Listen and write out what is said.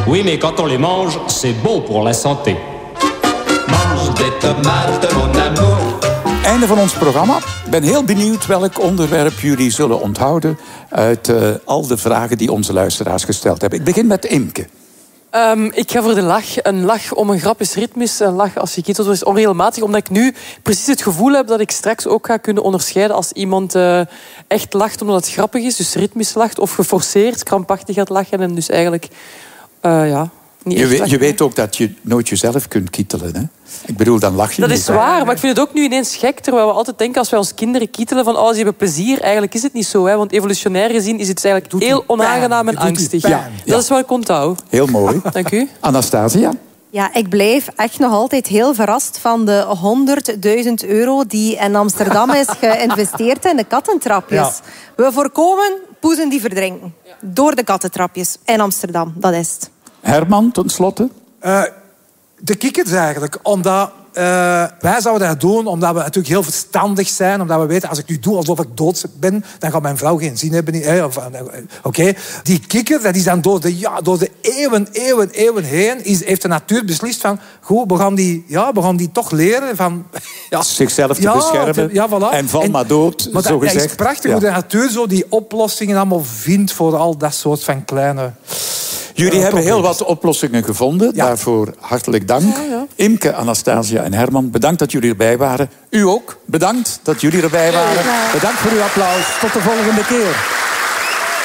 Oui, mais quand on les mange, c'est bon pour la santé. Mange des tomates, mon amour. Einde van ons programma. Ik ben heel benieuwd welk onderwerp jullie zullen onthouden uit al de vragen die onze luisteraars gesteld hebben. Ik begin met Imke. Ik ga voor de lach. Een lach om een grap is ritmisch. Een lach als je kietelt is onregelmatig. Omdat ik nu precies het gevoel heb dat ik straks ook ga kunnen onderscheiden als iemand echt lacht omdat het grappig is. Dus ritmisch lacht of geforceerd, krampachtig gaat lachen. En dus eigenlijk, niet echt Je weet ook dat je nooit jezelf kunt kietelen, hè? Ik bedoel, dan lach je dat niet. is waar, maar ik vind het ook nu ineens gek. Terwijl we altijd denken als wij ons kinderen kietelen van ze hebben plezier. Eigenlijk is het niet zo, hè? Want evolutionair gezien is het eigenlijk heel onaangenaam en angstig. Ja. Dat is wat ik onthoud. Heel mooi. Dank u. Anastasia? Ja, ik blijf echt nog altijd heel verrast van de 100.000 euro die in Amsterdam is geïnvesteerd in de kattentrapjes. Ja. We voorkomen poezen die verdrinken. Door de kattentrapjes in Amsterdam, dat is het. Herman, ten slotte? De kikkers eigenlijk, omdat wij zouden dat doen omdat we natuurlijk heel verstandig zijn, omdat we weten, als ik nu doe alsof ik dood ben, dan gaat mijn vrouw geen zin hebben. Oké. Die kikker, dat is dan door de eeuwen heen, heeft de natuur beslist van, goed, we gaan die toch leren van... Zichzelf te beschermen. Voilà. En val maar dood, maar zo gezegd. Dat is prachtig hoe de natuur zo die oplossingen allemaal vindt voor al dat soort van kleine... Jullie hebben heel wat oplossingen gevonden. Ja. Daarvoor hartelijk dank. Ja. Imke, Anastasia en Herman, bedankt dat jullie erbij waren. U ook, bedankt dat jullie erbij waren. Bedankt voor uw applaus. Tot de volgende keer.